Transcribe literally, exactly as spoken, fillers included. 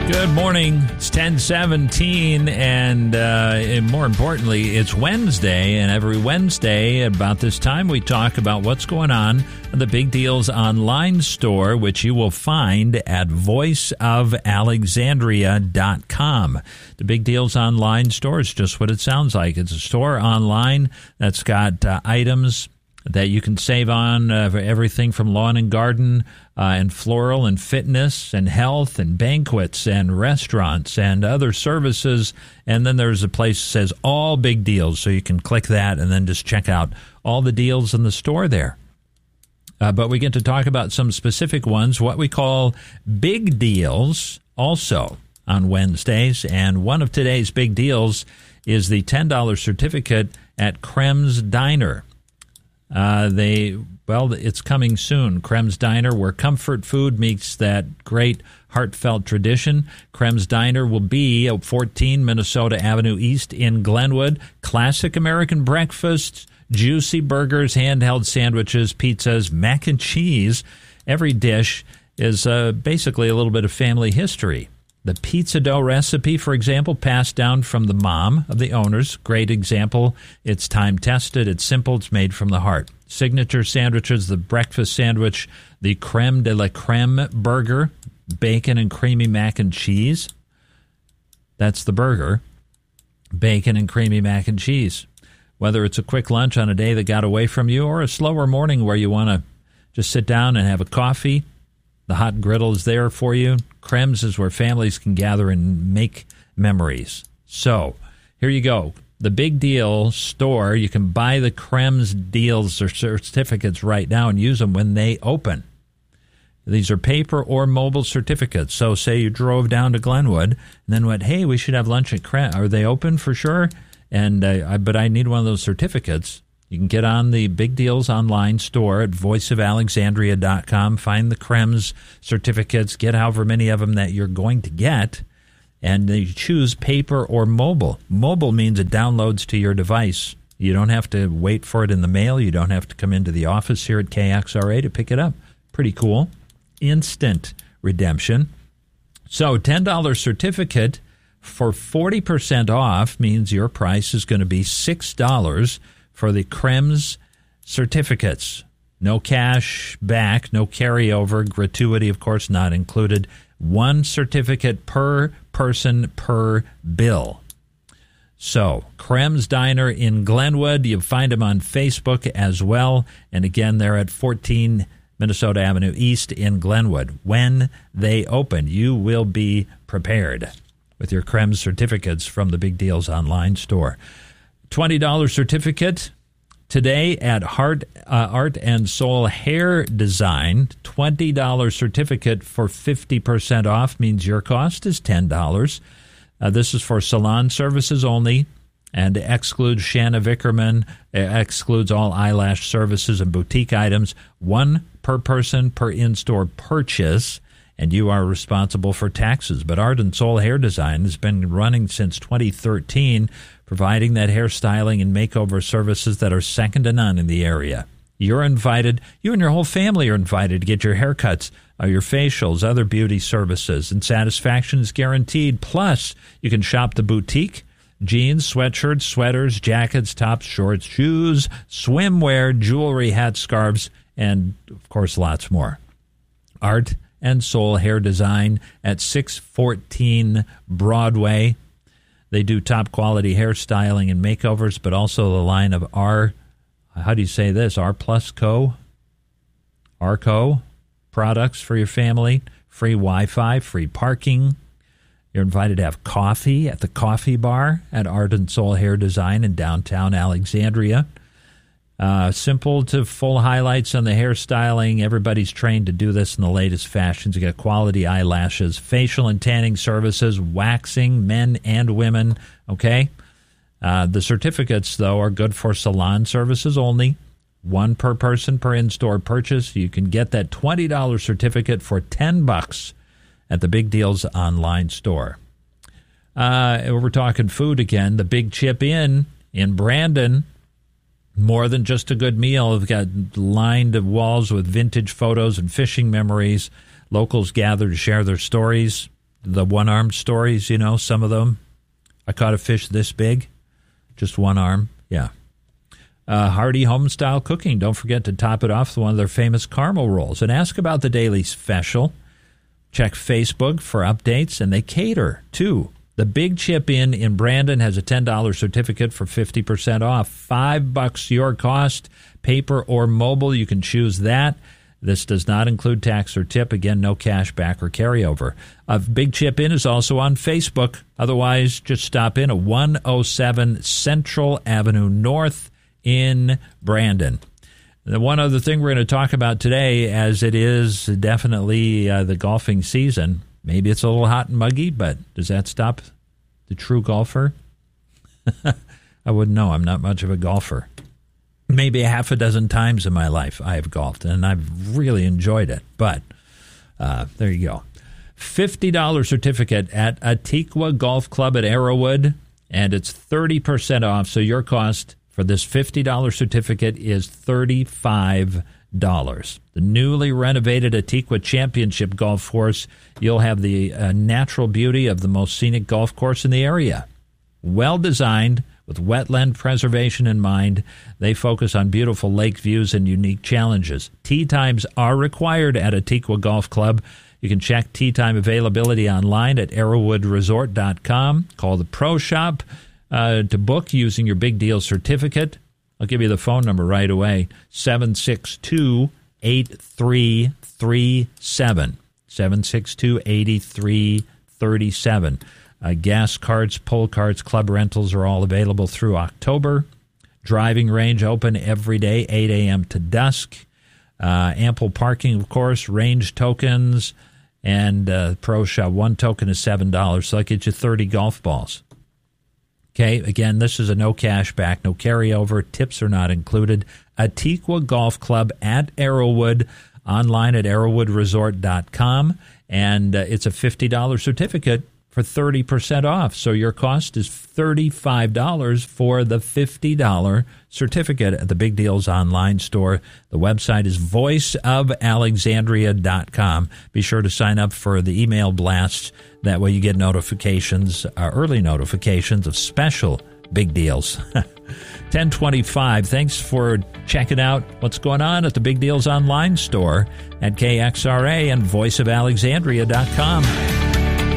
Good morning. It's ten seventeen, and, uh, and more importantly, it's Wednesday, and every Wednesday at about this time we talk about what's going on in the Big Deals Online store, which you will find at voice of alexandria dot com. The Big Deals Online store is just what it sounds like. It's a store online that's got uh, items that you can save on uh, for everything from lawn and garden uh, and floral and fitness and health and banquets and restaurants and other services. And then there's a place that says all big deals, so you can click that and then just check out all the deals in the store there. Uh, but we get to talk about some specific ones, what we call big deals, also on Wednesdays. And one of today's big deals is the ten dollars certificate at Krem's Diner. Uh, they, well, it's coming soon. Krem's Diner, where comfort food meets that great heartfelt tradition. Krem's Diner will be at fourteen Minnesota Avenue East in Glenwood. Classic American breakfasts, juicy burgers, handheld sandwiches, pizzas, mac and cheese. Every dish is uh, basically a little bit of family history. The pizza dough recipe, for example, passed down from the mom of the owners. Great example. It's time-tested. It's simple. It's made from the heart. Signature sandwiches, the breakfast sandwich, the creme de la creme burger, bacon and creamy mac and cheese. That's the burger. Bacon and creamy mac and cheese. Whether it's a quick lunch on a day that got away from you or a slower morning where you want to just sit down and have a coffee, the hot griddle is there for you. Krem's is where families can gather and make memories. So, here you go. The Big Deal store, you can buy the Krem's deals or certificates right now and use them when they open. These are paper or mobile certificates. So, say you drove down to Glenwood and then went, hey, we should have lunch at Krem. Are they open for sure? And uh, I, But I need one of those certificates. You can get on the Big Deals Online store at voice of alexandria dot com, find the Krem's certificates, get however many of them that you're going to get, and you choose paper or mobile. Mobile means it downloads to your device. You don't have to wait for it in the mail. You don't have to come into the office here at K X R A to pick it up. Pretty cool. Instant redemption. So ten dollars certificate for forty percent off means your price is going to be six dollars for the Krem's certificates. No cash back, no carryover, gratuity, of course, not included. One certificate per person per bill. So, Krem's Diner in Glenwood. You find them on Facebook as well. And again, they're at fourteen Minnesota Avenue East in Glenwood. When they open, you will be prepared with your Krem's certificates from the Big Deals Online store. twenty dollars certificate today at Heart, uh, Art and Soul Hair Design. twenty dollars certificate for fifty percent off means your cost is ten dollars. Uh, this is for salon services only and excludes Shanna Vickerman, excludes all eyelash services and boutique items. One per person per in-store purchase, and you are responsible for taxes. But Art and Soul Hair Design has been running since twenty thirteen, providing that hairstyling and makeover services that are second to none in the area. You're invited, you and your whole family are invited to get your haircuts, or your facials, other beauty services, and satisfaction is guaranteed. Plus, you can shop the boutique, jeans, sweatshirts, sweaters, jackets, tops, shorts, shoes, swimwear, jewelry, hats, scarves, and, of course, lots more. Art and Soul Hair Design at six fourteen Broadway. They do top quality hairstyling and makeovers, but also the line of R, how do you say this, R Plus Co? Arco products for your family, free Wi-Fi, free parking. You're invited to have coffee at the coffee bar at Art and Soul Hair Design in downtown Alexandria. Uh, simple to full highlights on the hairstyling. Everybody's trained to do this in the latest fashions. You got quality eyelashes, facial and tanning services, waxing, men and women. Okay. Uh, the certificates, though, are good for salon services only. One per person per in-store purchase. You can get that twenty dollars certificate for ten bucks at the Big Deals Online store. Uh, we're talking food again. The Big Chip Inn in Brandon. More than just a good meal. They've got lined walls with vintage photos and fishing memories. Locals gather to share their stories. the one-armed stories, you know, some of them. I caught a fish this big, just one arm. Yeah. Uh, Hardy Home-style cooking. Don't forget to top it off with one of their famous caramel rolls. And ask about the daily special. Check Facebook for updates, and they cater, too. The Big Chip Inn in Brandon has a ten dollars certificate for fifty percent off. Five bucks your cost, paper or mobile. You can choose that. This does not include tax or tip. Again, no cash back or carryover. Uh, Big Chip Inn is also on Facebook. Otherwise, just stop in at one oh seven Central Avenue North in Brandon. The one other thing we're going to talk about today, as it is definitely uh, the golfing season. Maybe it's a little hot and muggy, but does that stop the true golfer? I wouldn't know. I'm not much of a golfer. Maybe a half a dozen times in my life I have golfed, and I've really enjoyed it. But uh, there you go. fifty dollars certificate at Atiqua Golf Club at Arrowwood, and it's thirty percent off. So your cost for this fifty dollars certificate is thirty-five dollars. The newly renovated Atiqua Championship Golf Course, you'll have the uh, natural beauty of the most scenic golf course in the area. Well designed, with wetland preservation in mind. They focus on beautiful lake views and unique challenges. Tee times are required at Atiqua Golf Club. You can check tee time availability online at arrowwood resort dot com. Call the Pro Shop uh, to book using your Big Deal certificate. I'll give you the phone number right away, seven six two, eight three three seven, seven six two, eight three three seven. Uh, gas carts, pull carts, club rentals are all available through October. Driving range open every day, eight a.m. to dusk. Uh, ample parking, of course, range tokens, and uh, Pro Shop. One token is seven dollars, so that gets you thirty golf balls. Okay, again, this is a no cash back, no carryover. Tips are not included. Atiqua Golf Club at Arrowwood, online at arrowwood resort dot com. And uh, it's a fifty dollars certificate for thirty percent off. So your cost is thirty-five dollars for the fifty dollars certificate at the Big Deals online store. The website is voice of alexandria dot com. Be sure to sign up for the email blasts. That way you get notifications, uh, early notifications of special big deals. ten twenty-five. Thanks for checking out what's going on at the Big Deals online store at K X R A and voice of alexandria dot com.